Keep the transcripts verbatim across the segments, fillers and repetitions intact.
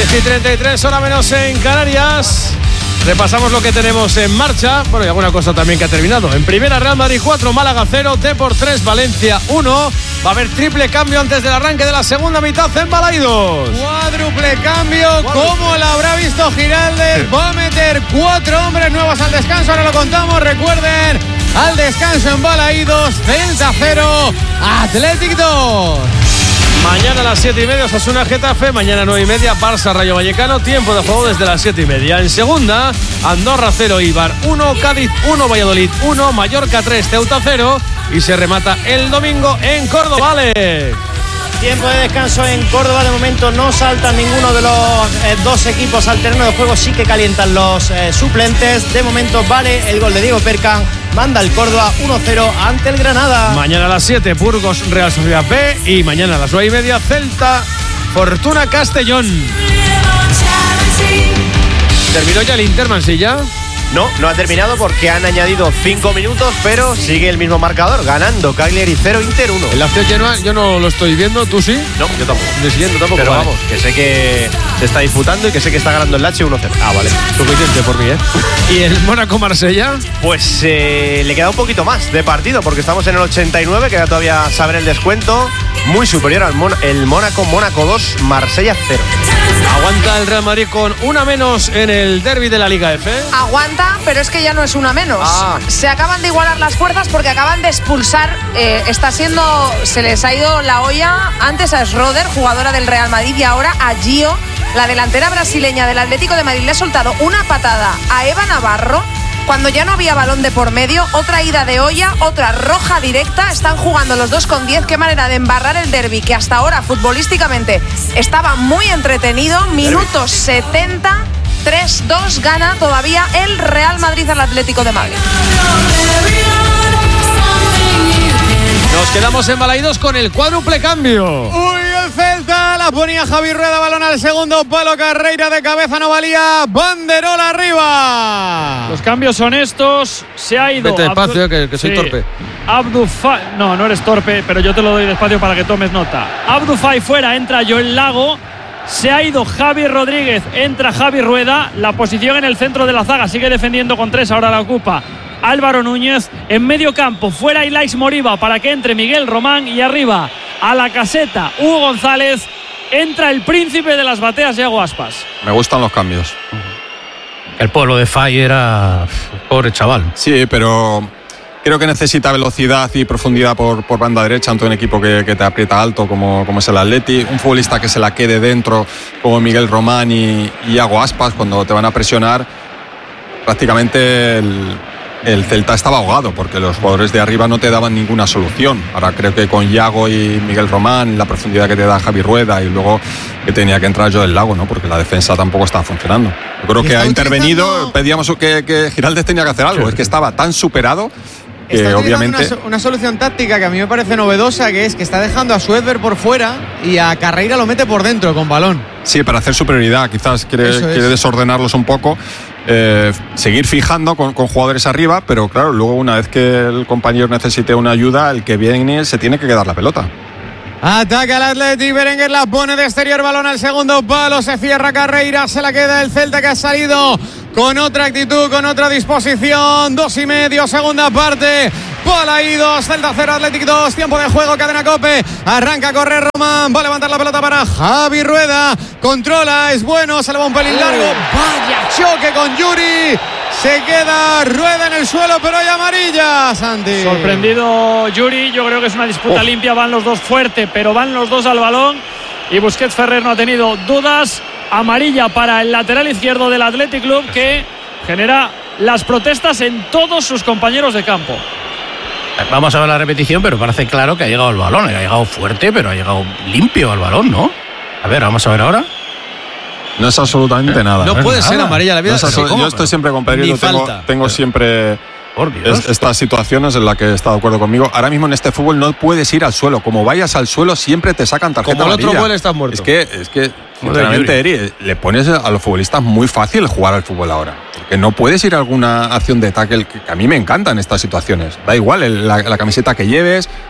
diez y treinta y tres, hora menos en Canarias. Repasamos lo que tenemos en marcha. Bueno, y alguna cosa también que ha terminado. En primera, Real Madrid cuatro, Málaga cero, Depor tres, Valencia uno. Va a haber triple cambio antes del arranque de la segunda mitad en Balaidos. Cuádruple cambio, ¿cómo lo habrá visto Giraldez? Va a meter cuatro hombres nuevos al descanso, ahora lo contamos. Recuerden, al descanso en Balaidos, Celta cero, Athletic dos. Mañana a las siete y media, Osasuna Getafe. Mañana nueve y media, Barça Rayo Vallecano. Tiempo de juego desde las siete y media. En segunda, Andorra cero, Eibar uno, Cádiz uno, Valladolid uno, Mallorca tres, Ceuta cero. Y se remata el domingo en Córdoba. Vale. Tiempo de descanso en Córdoba. De momento no saltan ninguno de los eh, dos equipos al terreno de juego. Sí que calientan los eh, suplentes. De momento vale el gol de Diego Percan. Manda el Córdoba uno cero ante el Granada. Mañana a las siete, Burgos Real Sociedad B. Y mañana a las nueve y media, Celta Fortuna Castellón. ¿Terminó ya el Inter, Mansilla? No, no ha terminado porque han añadido cinco minutos, pero sigue el mismo marcador, ganando Cagliari cero, Inter uno. El Lazio Genoa yo no lo estoy viendo, ¿tú sí? No, yo tampoco. Ni siguiendo tampoco. Pero vale. vamos, que sé que se está disputando y que sé que está ganando el Lazio uno cero. Ah, vale, suficiente por mí, ¿eh? ¿Y el Mónaco-Marsella? Pues eh, le queda un poquito más de partido porque estamos en el ochenta y nueve, queda todavía saber el descuento. Muy superior al Mon- el Mónaco, Mónaco dos, Marsella cero. Aguanta el Real Madrid con una menos en el derbi de la Liga F. Aguanta, pero es que ya no es una menos. Ah. Se acaban de igualar las fuerzas porque acaban de expulsar. Eh, está siendo. Se les ha ido la olla antes a Schroeder, jugadora del Real Madrid, y ahora a Gio, la delantera brasileña del Atlético de Madrid. Le ha soltado una patada a Eva Navarro cuando ya no había balón de por medio. Otra ida de olla, otra roja directa. Están jugando los dos con diez. Qué manera de embarrar el derbi, que hasta ahora futbolísticamente estaba muy entretenido. Minuto setenta, tres dos, gana todavía el Real Madrid al Atlético de Madrid. Nos quedamos en Balaidos con el cuádruple cambio. Uy, el Celta la ponía Javi Rueda, balón al segundo palo, Carreira de cabeza, no valía, banderola arriba. Los cambios son estos. Se ha ido. Vete despacio, que, que soy sí. torpe. Abdu Fai. No, no eres torpe, pero yo te lo doy despacio para que tomes nota. Abdu Fai fuera, entra Joel Lago. Se ha ido Javi Rodríguez, entra Javi Rueda. La posición en el centro de la zaga sigue defendiendo con tres, ahora la ocupa Álvaro Núñez. En medio campo, fuera Ilaix Moriba para que entre Miguel Román. Y arriba, a la caseta, Hugo González. Entra el príncipe de las bateas, Iago Aspas. Me gustan los cambios. El pueblo de Fai era pobre chaval. Sí, pero creo que necesita velocidad y profundidad por, por banda derecha ante un equipo que, que te aprieta alto como, como es el Atleti. Un futbolista que se la quede dentro como Miguel Román y, y Iago Aspas cuando te van a presionar. Prácticamente el, el Celta estaba ahogado porque los jugadores de arriba no te daban ninguna solución. Ahora creo que con Iago y Miguel Román, la profundidad que te da Javi Rueda y luego que tenía que entrar Joel Lago, ¿no? Porque la defensa tampoco estaba funcionando. Yo creo que ha intervenido, utilizando... pedíamos que, que Giraldez tenía que hacer algo, sí. Es que estaba tan superado que está obviamente una, una solución táctica que a mí me parece novedosa, que es que está dejando a Schroeder por fuera y a Carreira lo mete por dentro con balón. Sí, para hacer superioridad, quizás quiere, quiere desordenarlos un poco. Eh, seguir fijando con, con jugadores arriba, pero claro, luego una vez que el compañero necesite una ayuda, el que viene se tiene que quedar la pelota. Ataca el Athletic, Berenguer la pone de exterior, balón al segundo palo, se cierra Carreira, se la queda el Celta, que ha salido con otra actitud, con otra disposición. Dos y medio, segunda parte. Balaidos, Celta cero, Athletic dos. Tiempo de juego, cadena COPE. Arranca a correr Román. Va a levantar la pelota para Javi Rueda. Controla, es bueno, se le va un pelín largo. Vaya choque con Yuri. Se queda Rueda en el suelo, pero hay amarilla, Santi. Sorprendido Yuri, yo creo que es una disputa oh. limpia. Van los dos fuerte, pero van los dos al balón. Y Busquets Ferrer no ha tenido dudas. Amarilla para el lateral izquierdo del Athletic Club, que genera las protestas en todos sus compañeros de campo. Vamos a ver la repetición, pero parece claro que ha llegado el balón. Ha llegado fuerte, pero ha llegado limpio al balón, ¿no? A ver, vamos a ver ahora. No es absolutamente ¿Eh? nada. No ¿eh? puede nada. ser amarilla la vida. No es yo estoy pero siempre con Pedrito, tengo, tengo siempre es, estas situaciones en las que está de acuerdo conmigo. Ahora mismo en este fútbol no puedes ir al suelo. Como vayas al suelo siempre te sacan tarjeta Como el amarilla. otro vuelo estás muerto. Es que, es que sinceramente, Eri, le pones a los futbolistas muy fácil jugar al fútbol ahora. Porque no puedes ir a alguna acción de tackle que a mí me encantan estas situaciones. Da igual el, la, la camiseta que lleves.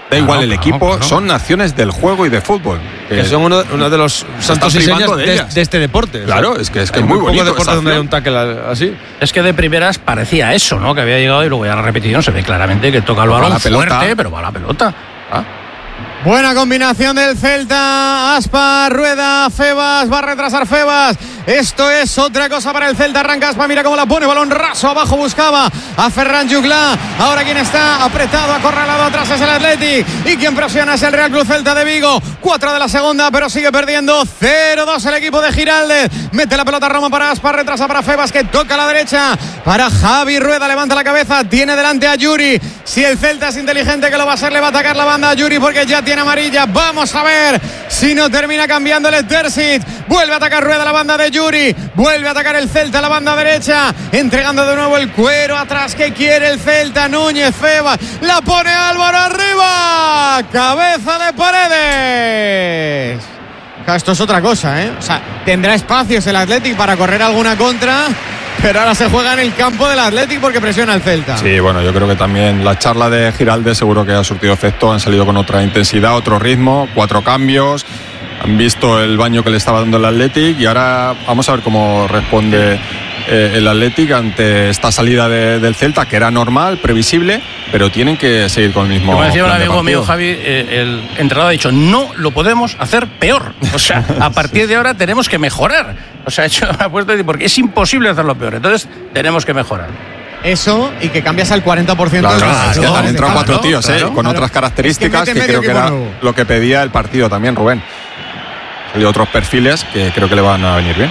Da igual no, el no, equipo, no. son naciones del juego y de fútbol. Que son uno, uno de los santos y señas de, de, de este deporte. Claro, o sea, es que es que hay es muy muy bonito. pocos deportes donde hay un tackle así. Es que de primeras parecía eso, ¿no? Que había llegado y luego ya en la repetición se ve claramente que toca el Toca balón la pelota. fuerte, pero va la pelota. ¿Ah? Buena combinación del Celta. Aspa, Rueda, Febas, va a retrasar Febas. Esto es otra cosa para el Celta. Arranca Aspa, mira cómo la pone, balón raso abajo, buscaba a Ferran Jugla. Ahora quien está apretado, acorralado atrás es el Athletic. Y quien presiona es el Real Club Celta de Vigo. cuatro de la segunda, pero sigue perdiendo. cero dos el equipo de Giraldez. Mete la pelota Roma para Aspa, retrasa para Febas, que toca a la derecha para Javi Rueda. Levanta la cabeza, tiene delante a Yuri. Si el Celta es inteligente, que lo va a ser, le va a atacar la banda a Yuri porque ya tiene amarilla. Vamos a ver si no termina cambiando el Terzic. Vuelve a atacar Rueda la banda de Yuri. Vuelve a atacar el Celta la banda derecha. Entregando de nuevo el cuero atrás que quiere el Celta. Núñez, Febas. La pone Álvaro arriba. Cabeza de Paredes. Esto es otra cosa, ¿eh? O sea, tendrá espacios el Athletic para correr alguna contra, pero ahora se juega en el campo del Athletic porque presiona el Celta. Sí, bueno, yo creo que también la charla de Giraldez seguro que ha surtido efecto. Han salido con otra intensidad, otro ritmo, cuatro cambios. Han visto el baño que le estaba dando el Athletic y ahora vamos a ver cómo responde eh, el Athletic ante esta salida de, del Celta, que era normal, previsible, pero tienen que seguir con el mismo. Como decía un plan de amigo mío, partido. Javi, eh, el entrenador ha dicho, no lo podemos hacer peor. O sea, a partir de ahora tenemos que mejorar. O sea, ha hecho una apuesta de porque es imposible hacerlo peor. Entonces, tenemos que mejorar. Eso y que cambias al cuarenta por ciento. Claro, de los es que jugadores. han entrado claro, cuatro tíos, claro, eh, con claro. otras características Es que que, mete creo que medio era equipo nuevo. lo que pedía el partido también, Rubén. Y otros perfiles que creo que le van a venir bien.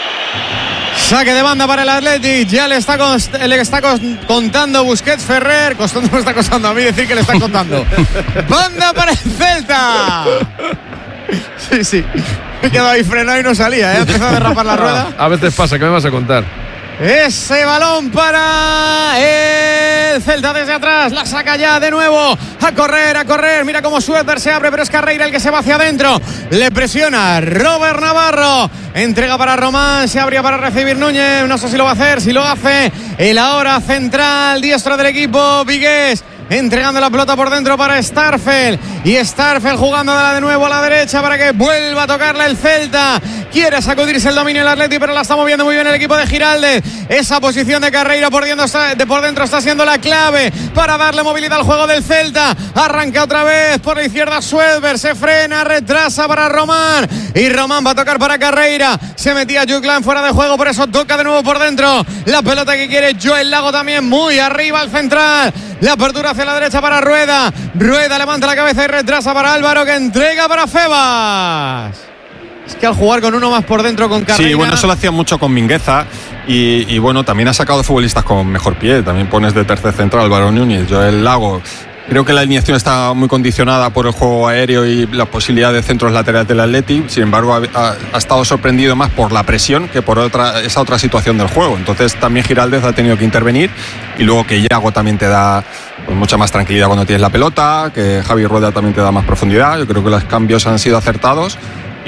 Saque de banda para el Athletic. Ya le está, const- le está con- contando Busquets Ferrer. Costando me está costando a mí decir que le están contando. Banda para el Celta. Sí, sí. Me he quedado ahí frenado y no salía, ¿eh? Ha empezado a derrapar la rueda. A veces pasa, ¿qué me vas a contar? Ese balón para el Celta desde atrás. La saca ya de nuevo. A correr, a correr. Mira cómo Suéter se abre, pero es Carreira el que se va hacia adentro. Le presiona Robert Navarro. Entrega para Román. Se abría para recibir Núñez. No sé si lo va a hacer. Si lo hace, el ahora central diestro del equipo, Vigués. Entregando la pelota por dentro para Starfel. Y Starfel jugándola de nuevo a la derecha para que vuelva a tocarla el Celta. Quiere sacudirse el dominio del Athletic, pero la está moviendo muy bien el equipo de Giraldez. Esa posición de Carreira por dentro está, de por dentro está siendo la clave para darle movilidad al juego del Celta. Arranca otra vez por la izquierda Suedberg. Se frena, retrasa para Román. Y Román va a tocar para Carreira. Se metía Juglan fuera de juego, por eso toca de nuevo por dentro. La pelota que quiere Joel Lago también muy arriba al central. La apertura hacia la derecha para Rueda. Rueda levanta la cabeza y retrasa para Álvaro, que entrega para Febas. Es que al jugar con uno más por dentro con Carreira. Sí, bueno, eso lo hacía mucho con Mingueza y, y bueno, también ha sacado futbolistas con mejor pie. También pones de tercer central Álvaro Núñez, Joel Lago. Creo que la alineación está muy condicionada por el juego aéreo y la posibilidad de centros laterales del Athletic. Sin embargo, ha, ha, ha estado sorprendido más por la presión que por otra, esa otra situación del juego. Entonces también Giraldez ha tenido que intervenir y luego que Yago también te da pues, mucha más tranquilidad cuando tienes la pelota, que Javi Rueda también te da más profundidad. Yo creo que los cambios han sido acertados.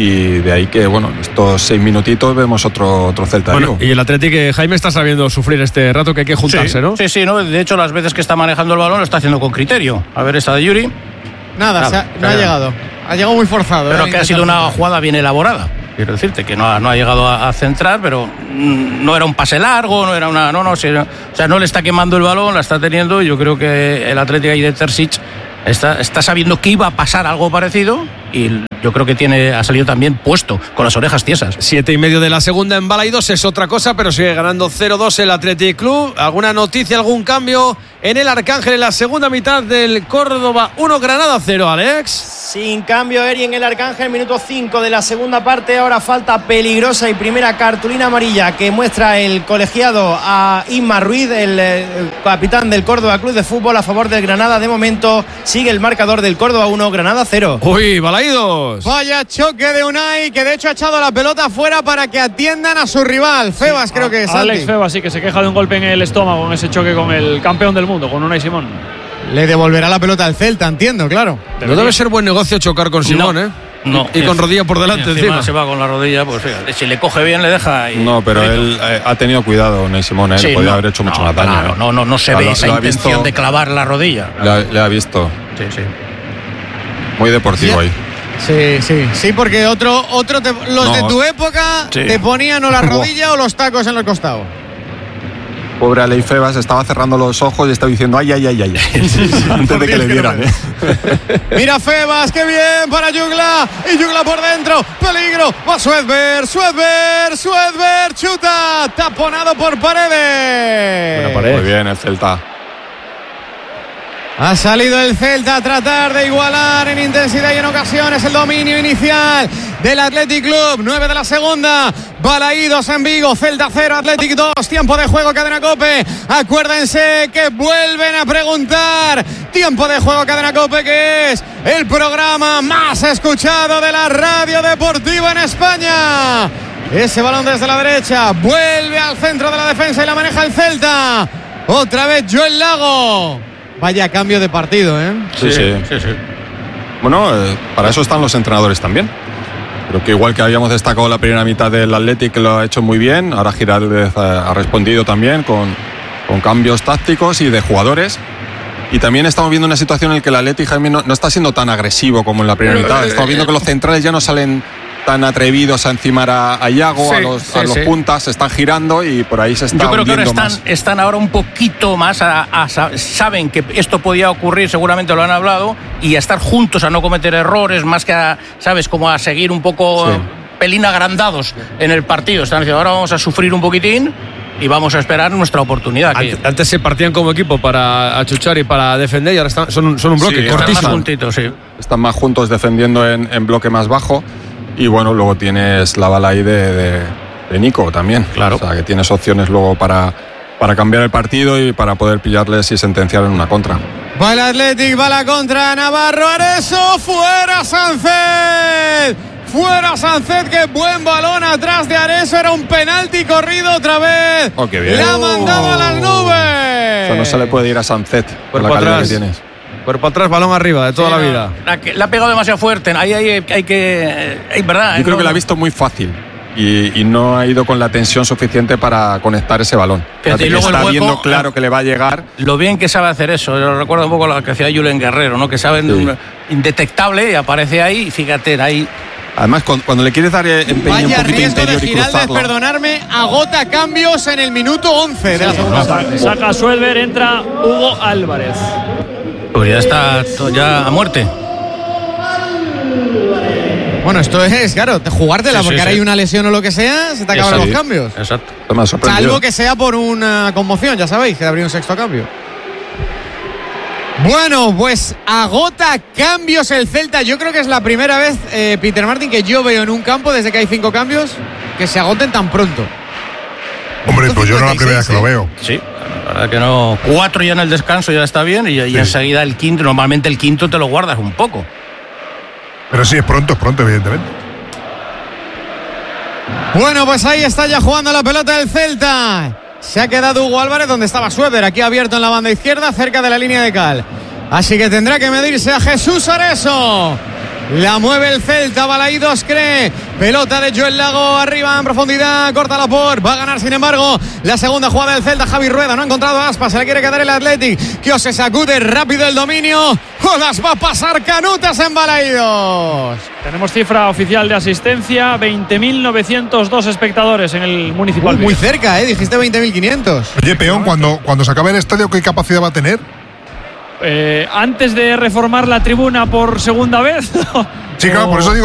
Y de ahí que, bueno, estos seis minutitos vemos otro, otro Celta. Bueno, y el Athletic, que Jaime está sabiendo sufrir este rato, que hay que juntarse, sí, ¿no? Sí, sí, ¿no? De hecho, las veces que está manejando el balón lo está haciendo con criterio. A ver, esta de Yuri. Nada, Nada, se ha, no claro. ha llegado. Ha llegado muy forzado. Pero eh, que ha sido una intentar- jugada bien elaborada. Quiero decirte que no ha, no ha llegado a, a centrar, pero mm, no era un pase largo, no era una. No, no, sí, o sea, no le está quemando el balón, la está teniendo. Y yo creo que el Atlético ahí de Terzic está, está sabiendo que iba a pasar algo parecido. Y yo creo que tiene, ha salido también puesto, con las orejas tiesas. Siete y medio de la segunda en Balaidos es otra cosa, pero sigue ganando cero dos el Athletic Club. ¿Alguna noticia, algún cambio en el Arcángel en la segunda mitad del Córdoba? uno Granada cero, Alex. Sin cambio, Eri en el Arcángel, minuto cinco de la segunda parte. Ahora falta peligrosa y primera cartulina amarilla que muestra el colegiado a Isma Ruiz, el, el capitán del Córdoba Club de Fútbol, a favor del Granada. De momento sigue el marcador del Córdoba uno, Granada cero. Uy, Balaidos. Vaya choque de Unai, que de hecho ha echado la pelota fuera para que atiendan a su rival. Febas, creo que es. Alex Febas, sí, que se queja de un golpe en el estómago en ese choque con el campeón del mundo, con Unai Simón. Le devolverá la pelota al Celta, entiendo, claro. No debe ser buen negocio chocar con Simón, No, ¿eh? no. Y, y con rodilla por delante Y encima encima. se va con la rodilla, pues fíjate, si le coge bien le deja. Y, No, pero él eh, ha tenido cuidado, Ney Simón, ¿eh? Sí, Le podía no, haber hecho mucho no, más daño. claro, ¿eh? no, no, no se Claro, ve lo- esa lo ha intención visto- de clavar la rodilla. Le ha, le ha visto. Sí, sí. muy deportivo ahí. Sí, sí, sí, porque otro, otro te, los No. de tu época Sí. te ponían o la rodilla o los tacos en los costados. Pobre Alei Febas estaba cerrando los ojos y estaba diciendo ay, ay, ay, ay, ay. Antes de que le dieran. ¿eh? Mira Febas, qué bien para Jugla. Y Jugla por dentro. Peligro. Va Suedberg, Suedberg, Suedberg. Chuta. Taponado por Paredes. Muy bien el Celta. Ha salido el Celta a tratar de igualar en intensidad y en ocasiones el dominio inicial del Athletic Club. nueve de la segunda. Balaídos en Vigo. Celta cero, Athletic dos. Tiempo de juego, Cadena COPE. Acuérdense que vuelven a preguntar. Tiempo de juego, Cadena COPE, que es el programa más escuchado de la radio deportiva en España. Ese balón desde la derecha. Vuelve al centro de la defensa y la maneja el Celta. Otra vez Joel Lago. Vaya cambio de partido, ¿eh? Sí, sí. sí, sí. Bueno, eh, para eso están los entrenadores también. Creo que igual que habíamos destacado la primera mitad del Athletic, que lo ha hecho muy bien, ahora Giraldez ha respondido también con, con cambios tácticos y de jugadores. Y también estamos viendo una situación en la que el Athletic, Jaime, no, no está siendo tan agresivo como en la primera mitad. Estamos viendo que los centrales ya no salen tan atrevidos a encimar a, a Iago, sí, a los, sí, a los sí. puntas, se están girando y por ahí se está Yo creo que ahora están, más. están ahora un poquito más, a, a, saben que esto podía ocurrir, seguramente lo han hablado, y a estar juntos, a no cometer errores, más que a, ¿sabes? Como a seguir un poco sí. pelín agrandados en el partido. Están diciendo, ahora vamos a sufrir un poquitín y vamos a esperar nuestra oportunidad. Antes, antes se partían como equipo para achuchar y para defender y ahora están, son, son un bloque sí, cortísimo. Están, juntitos, sí. están más juntos defendiendo en, en bloque más bajo. Y bueno, luego tienes la bala ahí de, de, de Nico también. Claro. O sea, que tienes opciones luego para, para cambiar el partido y para poder pillarles y sentenciar en una contra. Va el Athletic, va la contra Navarro, Areso, fuera Sánchez. Fuera Sánchez, qué buen balón atrás de Areso. Era un penalti corrido otra vez. Oh, qué bien. Le ha mandado a las nubes. Eso no se le puede ir a Sánchez por la calidad que tienes. Cuerpo atrás, balón arriba, de toda sí, la vida. La, la ha pegado demasiado fuerte. Ahí hay, hay, hay que. Hay, ¿verdad? Yo creo no, que la ha visto muy fácil y, y no ha ido con la tensión suficiente para conectar ese balón. Fíjate, y luego está el hueco, viendo claro que le va a llegar. Lo bien que sabe hacer eso. Yo recuerdo un poco lo que hacía Julen Guerrero, ¿no? Que sabe sí. un, indetectable y aparece ahí. Fíjate, ahí. Además, cuando le quieres dar empeño Vaya un poquito riesgo interior de y Giraldez, cruzarlo. Perdonarme, agota cambios en el minuto once de la segunda parte. Saca Suedberg, entra Hugo Álvarez. Pues ya está ya a muerte. Bueno, esto es, claro, jugártela, sí, porque sí, ahora sí. hay una lesión o lo que sea, se te acaban Exacto. los cambios. Exacto. Salvo que sea por una conmoción, ya sabéis, que habría un sexto cambio. Bueno, pues agota cambios el Celta. Yo creo que es la primera vez, eh, Peter Martin, que yo veo en un campo, desde que hay cinco cambios, que se agoten tan pronto. Hombre, pues yo no es la primera vez que lo veo. Sí, la verdad que no. Cuatro ya en el descanso ya está bien y, y sí. enseguida el quinto. Normalmente el quinto te lo guardas un poco. Pero sí, es pronto, es pronto, evidentemente. Bueno, pues ahí está ya jugando la pelota del Celta. Se ha quedado Hugo Álvarez donde estaba Sueder, aquí abierto en la banda izquierda, cerca de la línea de cal. Así que tendrá que medirse a Jesús Areso. La mueve el Celta, Balaídos cree. Pelota de Joel Lago arriba en profundidad, corta la por. Va a ganar, sin embargo, la segunda jugada del Celta. Javi Rueda no ha encontrado a Aspas, se la quiere quedar el Athletic. Kio se sacude rápido el dominio. O las va a pasar canutas en Balaídos. Tenemos cifra oficial de asistencia: veinte mil novecientos dos espectadores en el Municipal. Uh, muy cerca, ¿eh? Dijiste veinte mil quinientos. Oye, Peón, cuando, cuando se acabe el estadio, ¿qué capacidad va a tener? Eh, antes de reformar la tribuna por segunda vez. Sí, claro, por eso digo